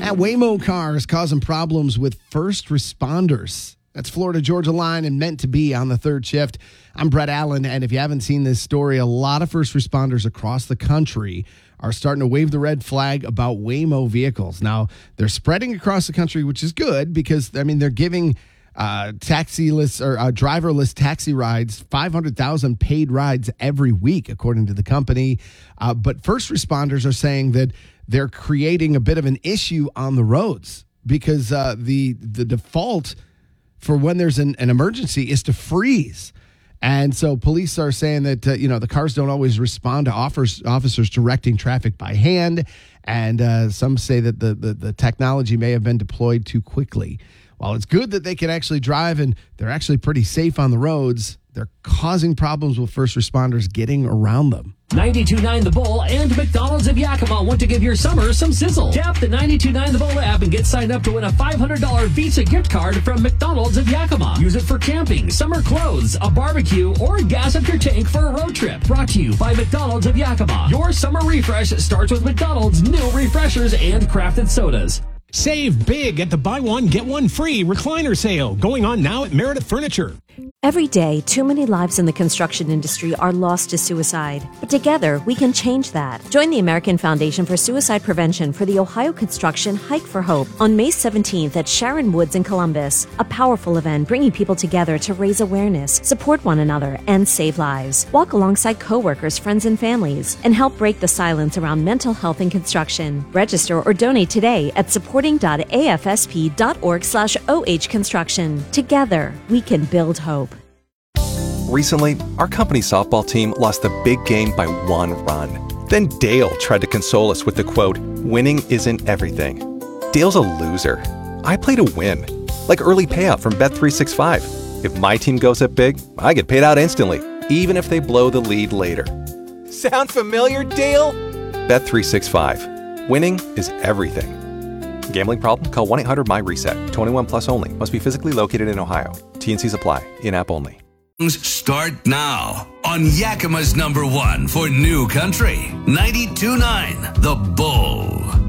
That Waymo car is causing problems with first responders. That's Florida Georgia Line and meant to be on the third shift. I'm Brett Allen, and if you haven't seen this story, a lot of first responders across the country are starting to wave the red flag about Waymo vehicles. Now, they're spreading across the country, which is good because, they're giving taxiless or driverless taxi rides, 500,000 paid rides every week, according to the company. But first responders are saying that they're creating a bit of an issue on the roads because the default for when there's an emergency is to freeze. And so police are saying that, the cars don't always respond to officers directing traffic by hand. And some say that the technology may have been deployed too quickly. While it's good that they can actually drive and they're actually pretty safe on the roads, they're causing problems with first responders getting around them. 92.9 The Bull and McDonald's of Yakima want to give your summer some sizzle. Tap the 92.9 The Bull app and get signed up to win a $500 Visa gift card from McDonald's of Yakima. Use it for camping, summer clothes, a barbecue, or gas up your tank for a road trip. Brought to you by McDonald's of Yakima. Your summer refresh starts with McDonald's new refreshers and crafted sodas. Save big at the buy one, get one free recliner sale going on now at Meredith Furniture. Every day, too many lives in the construction industry are lost to suicide. But together, we can change that. Join the American Foundation for Suicide Prevention for the Ohio Construction Hike for Hope on May 17th at Sharon Woods in Columbus. A powerful event bringing people together to raise awareness, support one another, and save lives. Walk alongside coworkers, friends, and families, and help break the silence around mental health in construction. Register or donate today at supporting.afsp.org/OH Construction. Together, we can build hope. Recently, our company softball team lost the big game by 1 run. Then Dale tried to console us with the quote, "Winning isn't everything." Dale's a loser. I play to win. Like early payout from Bet365. If my team goes up big, I get paid out instantly, even if they blow the lead later. Sound familiar, Dale? Bet365. Winning is everything. Gambling problem? Call 1-800-MY-RESET. 21 plus only. Must be physically located in Ohio. T&Cs apply. In-app only. Start now on Yakima's #1 for new country, 92.9 The Bull.